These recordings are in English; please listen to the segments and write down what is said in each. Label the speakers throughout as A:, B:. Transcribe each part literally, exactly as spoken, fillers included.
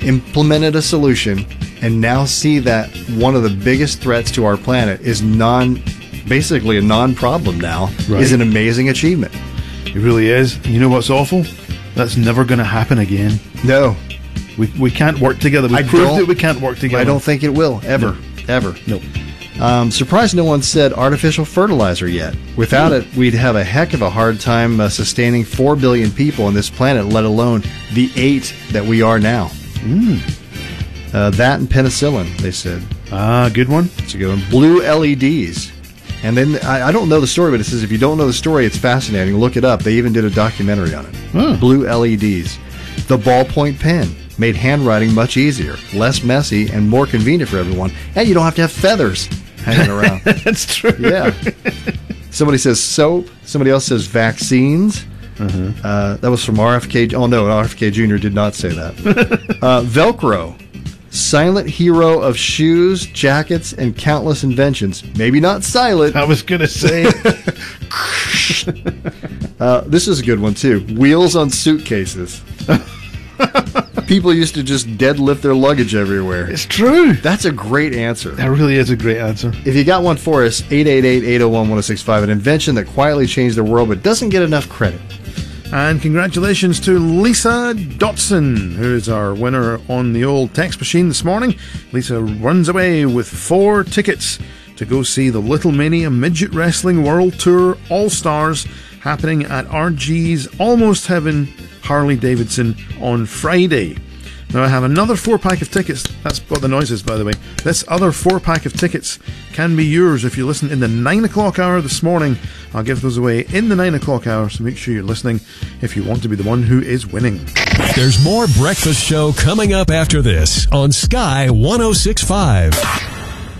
A: implemented a solution, and now see that one of the biggest threats to our planet is non, basically a non-problem now,
B: right.
A: is an amazing achievement.
B: It really is. You know what's awful? That's never going to happen again.
A: No.
B: We we can't work together. We proved that we can't work together.
A: I don't think it will, ever.
B: No.
A: Ever.
B: No.
A: Um, surprised no one said artificial fertilizer yet. Without mm. it, we'd have a heck of a hard time uh, sustaining four billion people on this planet, let alone the eight that we are now.
B: Mm.
A: Uh, that and penicillin, they said.
B: Ah, good one.
A: That's a good one. Blue L E Ds. And then, I, I don't know the story, but it says if you don't know the story, it's fascinating. Look it up. They even did a documentary on it.
B: Oh.
A: Blue L E Ds. The ballpoint pen made handwriting much easier, less messy, and more convenient for everyone. And you don't have to have feathers hanging around.
B: That's true.
A: Yeah. Somebody says soap. Somebody else says vaccines.
B: Uh-huh.
A: Uh, that was from R F K. Oh, no, R F K Junior did not say that. uh, Velcro. Silent hero of shoes, jackets, and countless inventions. Maybe not silent.
B: I was going to say.
A: uh, this is a good one, too. Wheels on suitcases. People used to just deadlift their luggage everywhere.
B: It's true.
A: That's a great answer.
B: That really is a great answer.
A: If you got one for us, eight eight eight, eight oh one, one oh six five, an invention that quietly changed the world but doesn't get enough credit.
C: And congratulations to Lisa Dotson, who is our winner on the old text machine this morning. Lisa runs away with four tickets to go see the Little Mania Midget Wrestling World Tour All-Stars happening at R G's Almost Heaven, Harley-Davidson on Friday. Now I have another four-pack of tickets. That's what the noise is, by the way. This other four-pack of tickets can be yours if you listen in the nine o'clock hour this morning. I'll give those away in the nine o'clock hour, so make sure you're listening if you want to be the one who is winning.
D: There's more Breakfast Show coming up after this on Sky one oh six point five.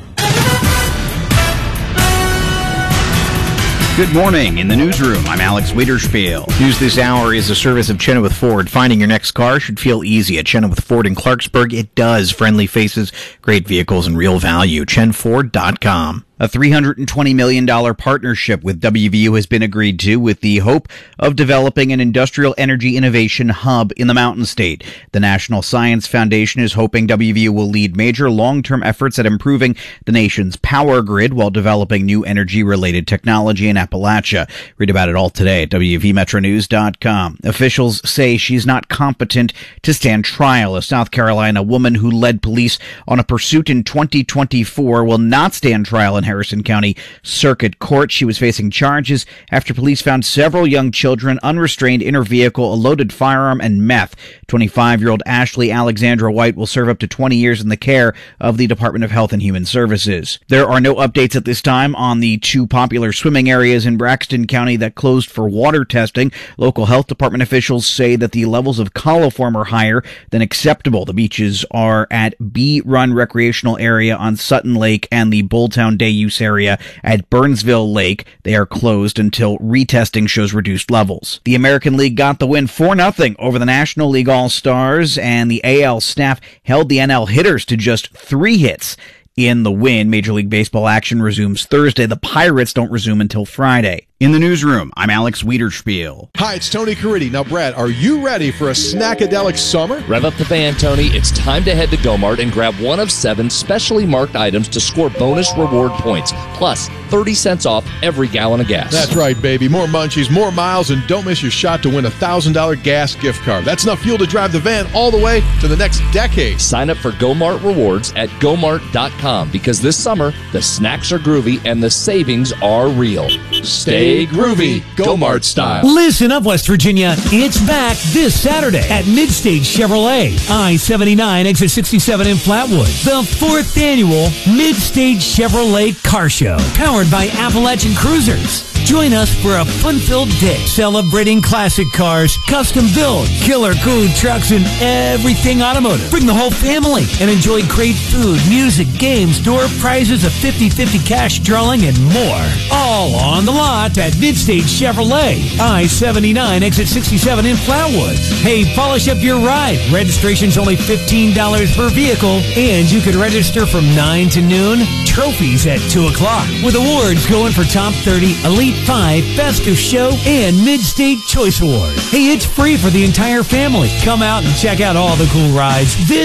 E: Good morning. In the newsroom, I'm Alex Wiederspiel. News this hour is a service of Chenoweth Ford. Finding your next car should feel easy. At Chenoweth Ford in Clarksburg, it does. Friendly faces, great vehicles, and real value. chen ford dot com. A three hundred twenty million dollars partnership with W V U has been agreed to with the hope of developing an industrial energy innovation hub in the Mountain State. The National Science Foundation is hoping W V U will lead major long-term efforts at improving the nation's power grid while developing new energy-related technology in Appalachia. Read about it all today at W V metro news dot com. Officials say she's not competent to stand trial. A South Carolina woman who led police on a pursuit in twenty twenty-four will not stand trial in Harrison County Circuit Court. She was facing charges after police found several young children unrestrained in her vehicle, a loaded firearm, and meth. twenty-five-year-old Ashley Alexandra White will serve up to twenty years in the care of the Department of Health and Human Services. There are no updates at this time on the two popular swimming areas in Braxton County that closed for water testing. Local health department officials say that the levels of coliform are higher than acceptable. The beaches are at Bee Run Recreational Area on Sutton Lake and the Bulltown Day use area at Burnsville Lake. They are closed until retesting shows reduced levels. The American League got the win four nothing over the National League All-Stars, and the A L staff held the N L hitters to just three hits in the win. Major League Baseball action resumes Thursday. The Pirates don't resume until Friday. In the newsroom, I'm Alex Wiederspiel.
F: Hi, it's Tony Caridi. Now, Brad, are you ready for a snackadelic summer?
G: Rev up the van, Tony. It's time to head to Go-Mart and grab one of seven specially marked items to score bonus reward points, plus thirty cents off every gallon of gas.
F: That's right, baby. More munchies, more miles, and don't miss your shot to win a one thousand dollars gas gift card. That's enough fuel to drive the van all the way to the next decade.
G: Sign up for Go-Mart Rewards at go mart dot com because this summer, the snacks are groovy and the savings are real. Stay Stay groovy, Go-Mart style.
H: Listen up, West Virginia. It's back this Saturday at Midstage Chevrolet, I seventy-nine, exit sixty-seven in Flatwood. The fourth annual Midstage Chevrolet Car Show, powered by Appalachian Cruisers. Join us for a fun-filled day celebrating classic cars, custom build, killer cool trucks, and everything automotive. Bring the whole family and enjoy great food, music, games, door prizes, a fifty-fifty cash drawing, and more. All on the lot at Midstage Chevrolet, I seventy-nine, exit sixty-seven in Flatwood. Hey, polish up your ride. Registration's only fifteen dollars per vehicle, and you can register from nine to noon. Trophies at two o'clock, with awards going for Top thirty, Elite five, Best of Show, and Mid-State Choice Award. Hey, it's free for the entire family. Come out and check out all the cool rides. This